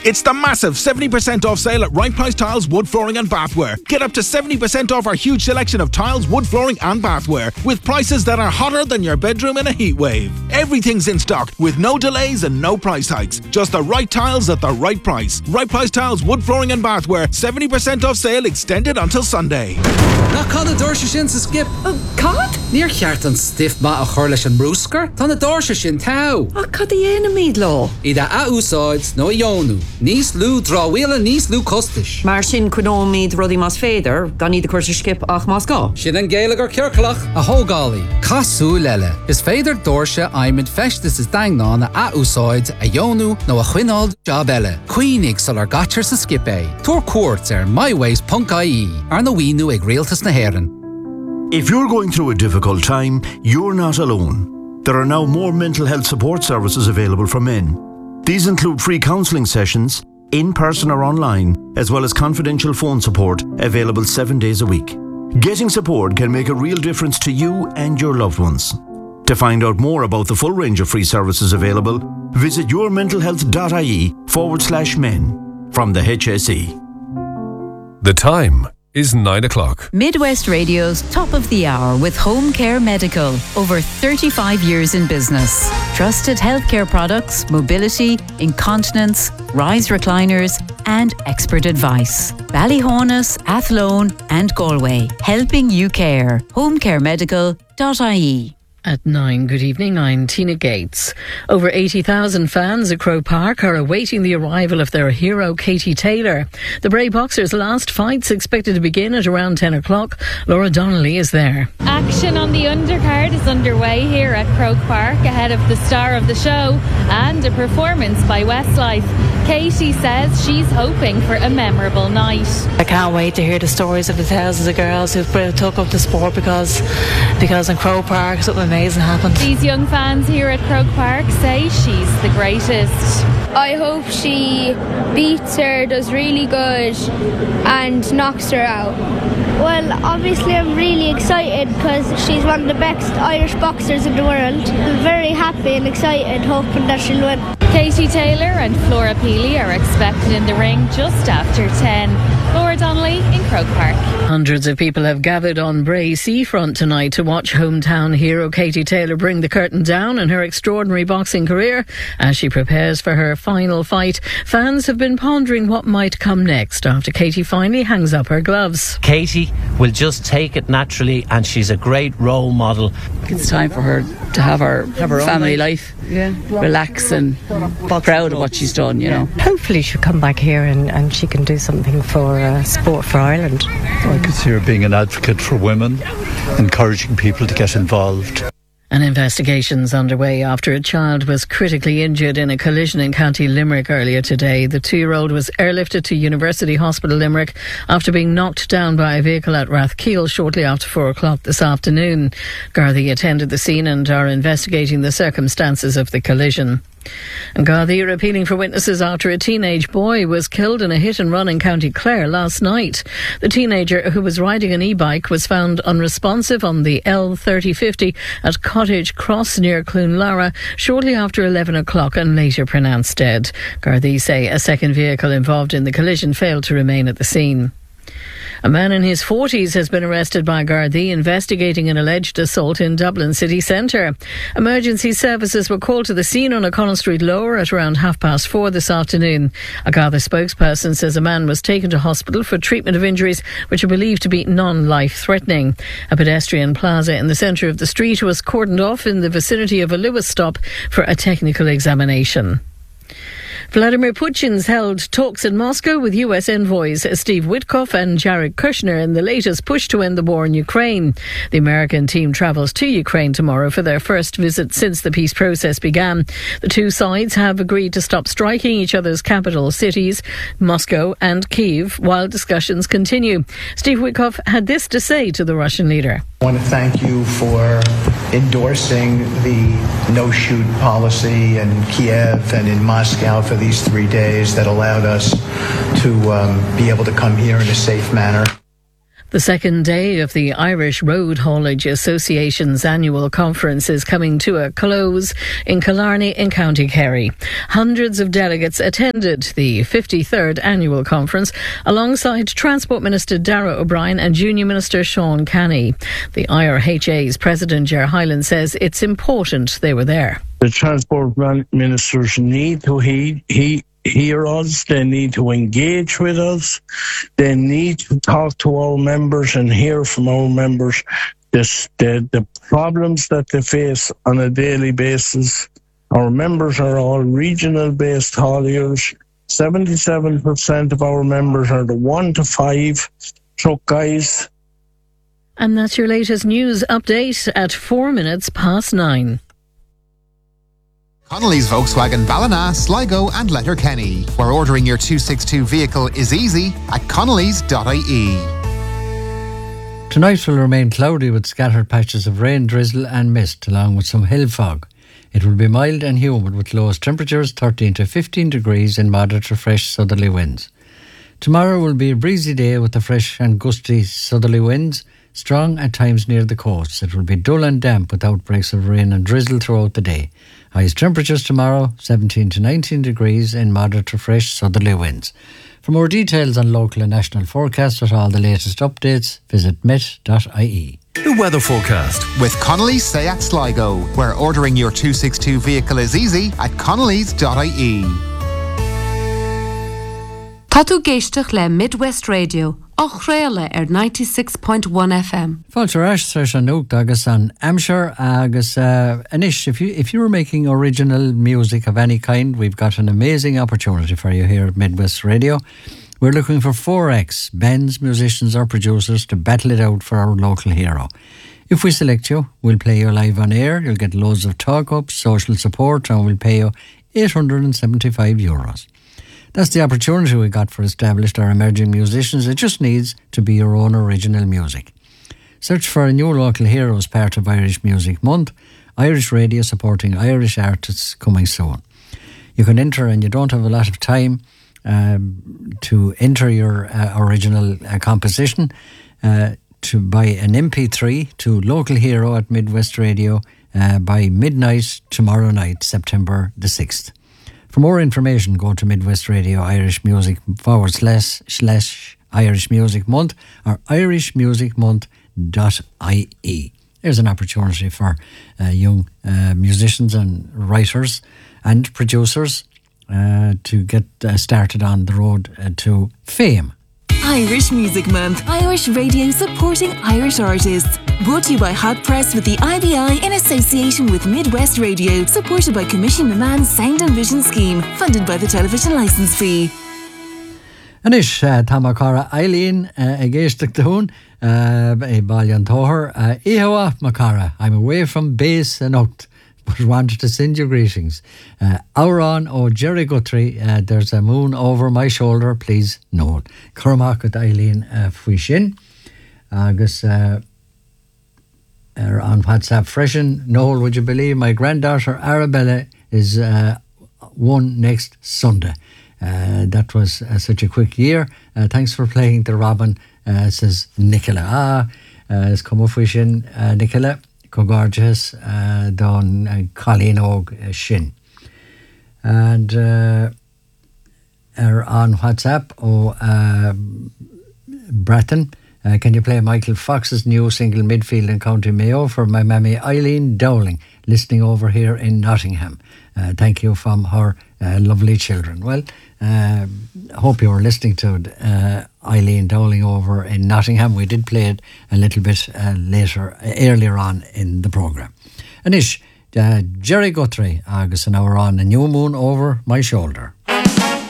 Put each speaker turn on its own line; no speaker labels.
It's the massive 70% off sale at Right Price Tiles, Wood Flooring and Bathware. Get up to 70% off our huge selection of tiles, wood flooring and bathware with prices that are hotter than your bedroom in a heat wave. Everything's in stock with no delays and no price hikes. Just the right tiles at the right price. Right Price Tiles, Wood Flooring and Bathware. 70% off sale extended until Sunday.
Na cad a dúirse sin sa skip.
Cad?
Níor cheart an stiff ma a chur leis an brúscar. Tá na dúirse sin tau.
Cad a dhéanam míad lá?
Ida a úsáid nó a jónú. Níos lú dráhuiile níos lú costais.
Mar sin cunón míad rudí más féidir, gan iad a chuir skip ach más gá.
Sin an géalagar ceirclach a hógálaí. Casú leile. Is féidir dúirse aimid festas is daingná na a úsáid a jónú nó a chuináld job eile. Cuoinig sal ar gatir sa skip é. Tuair cuairt ar myways.ie ar na wínu ag rialtas na héireann.
If you're going through a difficult time, you're not alone. There are now more mental health support services available for men. These include free counselling sessions, in person or online, as well as confidential phone support available 7 days a week. Getting support can make a real difference to you and your loved ones. To find out more about the full range of free services available, visit yourmentalhealth.ie/men from the HSE.
The time is 9 o'clock.
Midwest Radio's Top of the Hour with Home Care Medical. Over 35 years in business. Trusted healthcare products, mobility, incontinence, rise recliners and expert advice. Ballyhonus, Athlone and Galway. Helping you care. homecaremedical.ie.
At 9, good evening, I'm Tina Gates. Over 80,000 fans at Croke Park are awaiting the arrival of their hero, Katie Taylor. The Bray Boxers' last fight's expected to begin at around 10 o'clock. Laura Donnelly is there.
Action on the undercard is underway here at Croke Park ahead of the star of the show and a performance by Westlife. Katie says she's hoping for a memorable night.
I can't wait to hear the stories of the thousands of girls who've took up the sport because in Croke Park something amazing happened.
These young fans here at Croke Park say she's the greatest.
I hope she beats her, does really good and knocks her out. Well, obviously I'm really excited because she's one of the best Irish boxers in the world. I'm very happy and excited, hoping that she'll win.
Katie Taylor and Flora Peely are expected in the ring just after 10. Laura Donnelly in Croke Park.
Hundreds of people have gathered on Bray Seafront tonight to watch hometown hero Katie Taylor bring the curtain down on her extraordinary boxing career as she prepares for her final fight. Fans have been pondering what might come next after Katie finally hangs up her gloves.
Katie will just take it naturally and she's a great role model.
It's time for her to have her family life, relax and proud of what she's done, you know.
Hopefully she'll come back here and she can do something for sport for Ireland.
I could see her being an advocate for women, encouraging people to get involved.
An investigation's underway after a child was critically injured in a collision in County Limerick earlier today. The 2-year-old was airlifted to University Hospital Limerick after being knocked down by a vehicle at Rathkeel shortly after 4 o'clock this afternoon. Gardaí attended the scene and are investigating the circumstances of the collision. And Gardaí are appealing for witnesses after a teenage boy was killed in a hit and run in County Clare last night. The teenager, who was riding an e-bike, was found unresponsive on the L3050 at Cottage Cross near Cloonlara shortly after 11 o'clock and later pronounced dead. Gardaí say a second vehicle involved in the collision failed to remain at the scene. A man in his 40s has been arrested by Gardaí investigating an alleged assault in Dublin city centre. Emergency services were called to the scene on O'Connell Street Lower at around 4:30 this afternoon. A Garda spokesperson says a man was taken to hospital for treatment of injuries which are believed to be non-life-threatening. A pedestrian plaza in the centre of the street was cordoned off in the vicinity of a Lewis stop for a technical examination. Vladimir Putin's held talks in Moscow with US envoys Steve Witkoff and Jared Kushner in the latest push to end the war in Ukraine. The American team travels to Ukraine tomorrow for their first visit since the peace process began. The two sides have agreed to stop striking each other's capital cities, Moscow and Kyiv, while discussions continue. Steve Witkoff had this to say to the Russian leader.
I want to thank you for endorsing the no-shoot policy in Kiev and in Moscow for these 3 days that allowed us to be able to come here in a safe manner.
The second day of the Irish Road Haulage Association's annual conference is coming to a close in Killarney in County Kerry. Hundreds of delegates attended the 53rd annual conference alongside Transport Minister Darragh O'Brien and Junior Minister Sean Canny. The IRHA's President Ger Hyland says it's important they were there.
The Transport Ministers need to hear us, they need to engage with us, they need to talk to our members and hear from our members the problems that they face on a daily basis. Our members are all regional based hauliers. 77% of our members are the 1 to 5 truck guys.
And that's your latest news update at 9:04.
Connolly's Volkswagen Ballina, Sligo and Letterkenny, where ordering your 262 vehicle is easy at connolly's.ie.
Tonight will remain cloudy with scattered patches of rain, drizzle and mist, along with some hill fog. It will be mild and humid with lowest temperatures 13 to 15 degrees in moderate to fresh southerly winds. Tomorrow will be a breezy day with the fresh and gusty southerly winds, strong at times near the coast. It will be dull and damp with outbreaks of rain and drizzle throughout the day. Highest temperatures tomorrow 17 to 19 degrees in moderate to fresh southerly winds. For more details on local and national forecasts with all the latest updates, visit met.ie.
The weather forecast with Connolly's Seat Sligo, where ordering your 262 vehicle is easy at connolly's.ie.
Tá tú géisteach le Midwest Radio, ach réile 96.1 FM.
Fáilte as an Oak agus an Amshire agus Anish, if you were making original music of any kind, we've got an amazing opportunity for you here at Midwest Radio. We're looking for 4X, bands, musicians or producers to battle it out for our local hero. If we select you, we'll play you live on air, you'll get loads of talk-ups, social support and we'll pay you €875. That's the opportunity we got for established or emerging musicians. It just needs to be your own original music. Search for a new local hero as part of Irish Music Month. Irish Radio supporting Irish artists coming soon. You can enter, and you don't have a lot of time to enter your original composition, to buy an MP3 to Local Hero at Midwest Radio by midnight tomorrow night, September the 6th. For more information, go to Midwest Radio Irish Music / Irish Music Month or irishmusicmonth.ie. There's an opportunity for young musicians and writers and producers to get started on the road to fame.
Irish Music Month. Irish Radio supporting Irish artists. Brought to you by Hot Press with the IBI in association with Midwest Radio. Supported by Commission Demand Sound and Vision Scheme. Funded by the television licence fee.
Anish, Tamakara Eileen, Agéisteach Dún, Balian Toher, Ihawa Makara. I'm away from base and Ocht, but wanted to send you greetings. Auron o Jerry Guthrie, there's a moon over my shoulder, please note. Cormac at Eileen Fuishin. Agus on WhatsApp freshen. Noel, would you believe my granddaughter Arabella is one next Sunday. That was such a quick year. Thanks for playing the Robin, says Nicola. It's come up with Nicola. Gorgeous don Colleen Og Shin. And on WhatsApp, Bratton, can you play Michael Fox's new single Midfield in County Mayo for my mammy Eileen Dowling, listening over here in Nottingham. Thank you from her lovely children. Well, hope you were listening to Eileen Dowling over in Nottingham. We did play it a little bit earlier on in the programme. Anish, Jerry Guthrie, agus an hour on, a new moon over my shoulder.